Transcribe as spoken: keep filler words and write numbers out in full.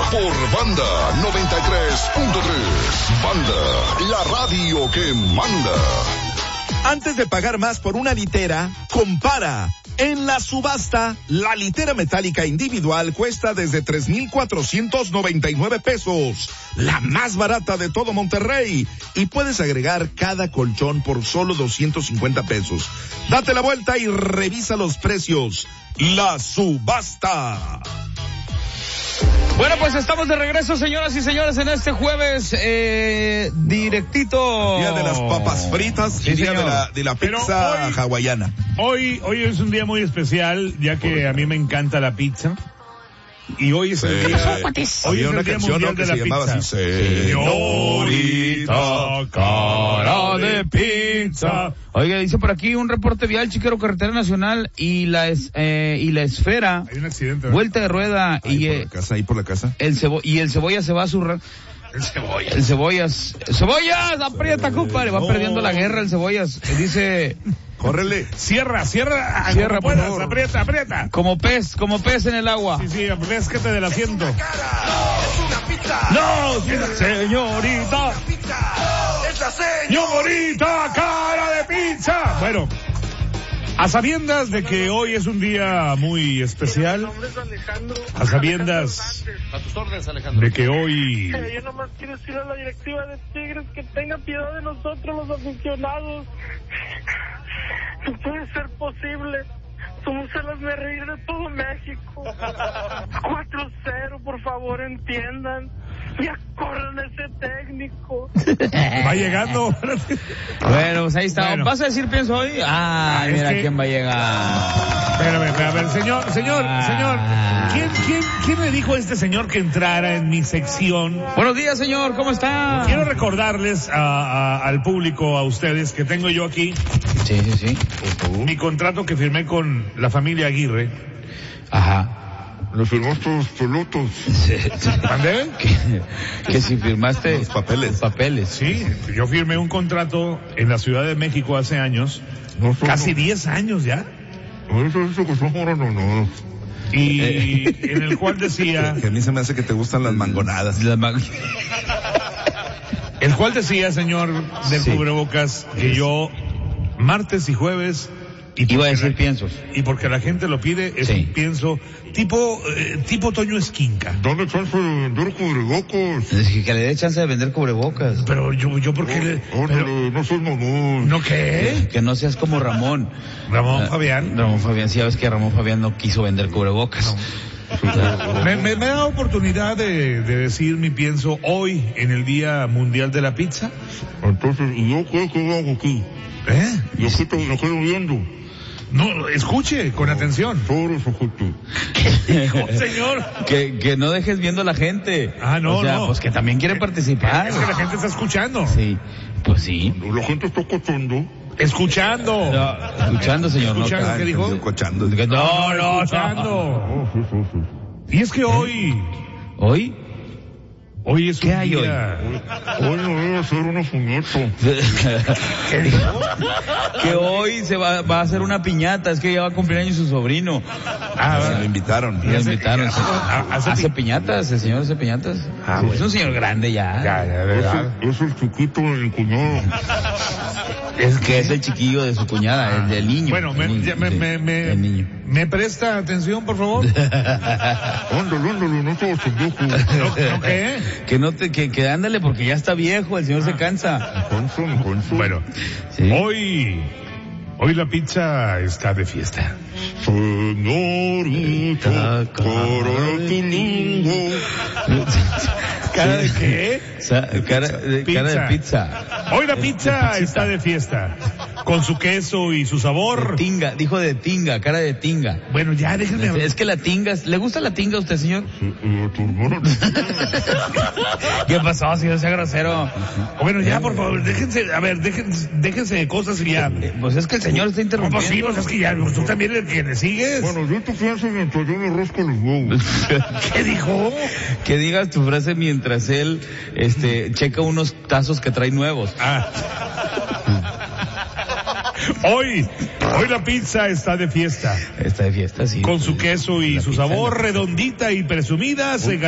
por Banda noventa y tres punto tres. Banda, la radio que manda. Antes de pagar más por una litera, compara. En la subasta, la litera metálica individual cuesta desde tres mil cuatrocientos noventa y nueve pesos, la más barata de todo Monterrey, y puedes agregar cada colchón por solo doscientos cincuenta pesos. Date la vuelta y revisa los precios. La subasta. Bueno, pues estamos de regreso, señoras y señores, en este jueves eh, directito. Día de las papas fritas, sí, y día de la, de la pizza hoy, hawaiana. Hoy, hoy es un día muy especial, ya que a mí me encanta la pizza. Y hoy es el sí. día, hoy es el día mundial de la pizza. Así, señorita, cara de pizza. Oiga, dice por aquí un reporte vial, Chiquero, carretera nacional y la es, eh, y la esfera. Hay un accidente. Vuelta de rueda ahí y por eh, la casa, ahí por la casa. El cebo y el cebolla se va a zurrar. El Cebollas. El Cebollas. Cebollas, aprieta, compadre. Va no. perdiendo la guerra el Cebollas. Dice. Córrele. Cierra, cierra. Cierra, puedas, por favor. Aprieta, aprieta. Como pez, como pez en el agua. Sí, sí, pesquete del asiento. No, es una pizza. No, señorita. Es la señorita cara de pizza. Bueno. A sabiendas de que hoy es un día muy especial, a sabiendas a tus órdenes, Alejandro, de que hoy... Eh, yo nomás quiero decir a la directiva de Tigres que tenga piedad de nosotros los aficionados. No puede ser posible. Somos el hazmerreír de todo México. cuatro cero, por favor, entiendan. Ya corran ese técnico. Va llegando. Bueno, pues ahí está. Bueno. ¿Vas a decir pienso hoy? Ah, es mira que... quién va a llegar. Espérame, espérame, a ver, señor, señor, ah. señor. ¿Quién, quién, ¿Quién le dijo a este señor que entrara en mi sección? Buenos días, señor, ¿cómo está? Quiero recordarles a, a, al público, a ustedes, que tengo yo aquí. Sí, sí, sí. Mi contrato que firmé con la familia Aguirre. Ajá. ¿Le firmaste los pelotos? ¿Mandé? Que, que si firmaste los papeles. Los papeles. Sí, yo firmé un contrato en la Ciudad de México hace años, no son, casi no. diez años ya. Eso dice que son no. Y en el cual decía... Que a mí se me hace que te gustan las mangonadas. Las man... El cual decía, señor del sí. cubrebocas, que yo martes y jueves... Y iba a decir la, piensos. Y porque la gente lo pide, es sí. un pienso tipo eh, tipo Toño Esquinca. Dale chance de vender cubrebocas. Es que, que le dé chance de vender cubrebocas. Pero yo, yo ¿por qué oh, le...? Oh, pero, no, no soy mamón. ¿No qué? Que, que no seas como Ramón. Ramón uh, Fabián. Ramón Fabián, sí, sabes que Ramón Fabián no quiso vender cubrebocas. No. Me, me, me da oportunidad de, de decir mi pienso hoy en el Día Mundial de la Pizza. Entonces, ¿y yo qué, qué hago aquí? ¿Eh? ¿Yo qué te lo estoy viendo? No, escuche con atención. Sobre su gente. ¿Qué dijo, señor? Que, que no dejes viendo a la gente. Ah, no, o sea, no. pues que también quiere participar. Es que la gente está escuchando. Sí, pues sí. La gente está cochando. Escuchando. No, escuchando, señor. ¿Escuchando no, qué dijo? Cochando. No, no, no. Escuchando. Oh, sí, sí, sí. Y es que hoy... ¿Hoy? Hoy es un ¿Qué hay día... Hoy, hoy me voy a hacer una puñeta. ¿Qué dijo? Que hoy se va, va a hacer una piñata, es que ya va a cumplir años su sobrino. Ah, bueno, lo invitaron. Lo invitaron. hace- hace ¿Hace pi- piñatas? ¿El señor hace piñatas? Ah, Es bueno. un señor grande ya. Ya, ya, de verdad. Es, es el chiquito de mi cuñado. Es que es el chiquillo de su cuñada, el del niño. Bueno, me, el niño, ya, me, sí, me, me, el niño. ¿me presta atención, por favor? Ándale, ándale, no te pendejo. ¿No, no qué? Que no te, que, que ándale porque ya está viejo, el señor se cansa. Conso, mi conso. Bueno, Sí. hoy... Hoy la pizza está de fiesta. Señorita, cara de tilingo. ¿Cara de qué? Sa- cara, de, cara de pizza. Hoy la pizza está de fiesta. Con su queso y su sabor. De tinga, dijo de tinga, cara de tinga. Bueno, ya déjenme hablar. Es que la tinga, ¿le gusta la tinga a usted, señor? Sí, y a tu hermana. ¿Qué pasó, si no sea grosero? Bueno, ya, por favor, déjense, a ver, déjense, déjense de cosas y ya. Eh, Pues es que el señor está No, pues sí, interrumpiendo. pues es que ya, pues tú también le, que le sigues. Bueno, yo te pienso mientras yo me rasco los huevos. ¿Qué dijo? Que digas tu frase mientras él, este, checa unos tazos que trae nuevos. Ah. Hoy, hoy la pizza está de fiesta. Está de fiesta, sí. Con su queso y La su pizza, sabor la- redondita y presumida, se